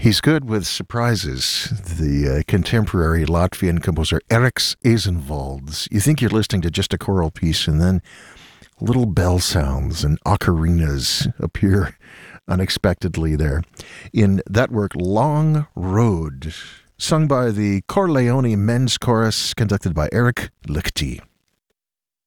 He's good with surprises. The contemporary Latvian composer Eriks Eizenvalds. You think you're listening to just a choral piece, and then little bell sounds and ocarinas appear unexpectedly there. In that work, Long Road, sung by the Corleone Men's Chorus, conducted by Eric Lichty.